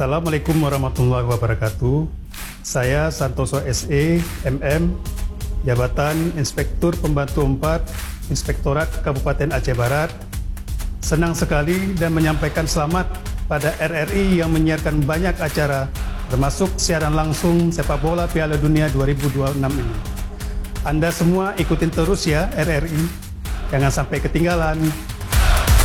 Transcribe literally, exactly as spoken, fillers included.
Assalamualaikum warahmatullahi wabarakatuh. Saya Santoso S E M M, Jabatan Inspektur Pembantu empat, Inspektorat Kabupaten Aceh Barat. Senang sekali dan menyampaikan selamat pada R R I yang menyiarkan banyak acara, termasuk siaran langsung sepak bola Piala Dunia dua ribu dua puluh enam ini. Anda semua ikutin terus ya R R I, jangan sampai ketinggalan.